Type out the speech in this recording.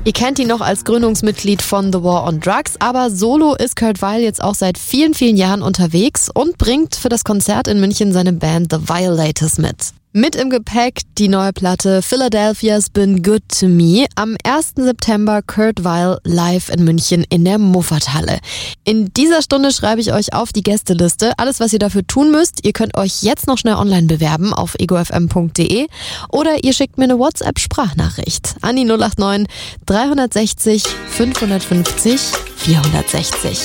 Ihr kennt ihn noch als Gründungsmitglied von The War on Drugs, aber solo ist Kurt Vile jetzt auch seit vielen, vielen Jahren unterwegs und bringt für das Konzert in München seine Band The Violators mit. Mit im Gepäck die neue Platte Philadelphia's Been Good to Me. Am 1. September Kurt Vile live in München in der Muffathalle. In dieser Stunde schreibe ich euch auf die Gästeliste. Alles, was ihr dafür tun müsst, ihr könnt euch jetzt noch schnell online bewerben auf egofm.de oder ihr schickt mir eine WhatsApp-Sprachnachricht an die 089 360 550 460.